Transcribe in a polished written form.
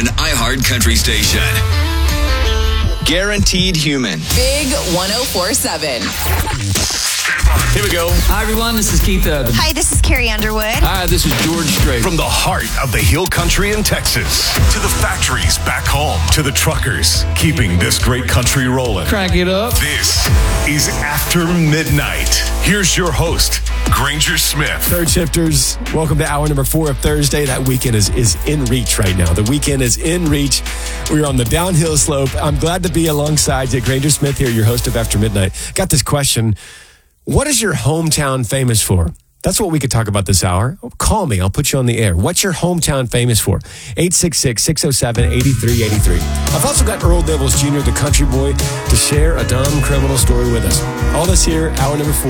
An iHeart Country station. Guaranteed Human. Big 104.7. Here we go. Hi, everyone. This is Keith Urban. Hi, this is Carrie Underwood. Hi, this is George Strait. From the heart of the Hill Country in Texas to the factories back home to the truckers keeping this great country rolling. Crank it up. This is After Midnight. Here's your host, Granger Smith. Third shifters, welcome to hour number 4 of Thursday. That weekend is in reach right now. The weekend is in reach. We're on the downhill slope. I'm glad to be alongside you. Granger Smith here, your host of After Midnight. Got this question. What is your hometown famous for? That's what we could talk about this hour. Call me. I'll put you on the air. What's your hometown famous for? 866-607-8383. I've also got Earl Devils Jr., the country boy, to share a dumb criminal story with us. All this here, hour number 4.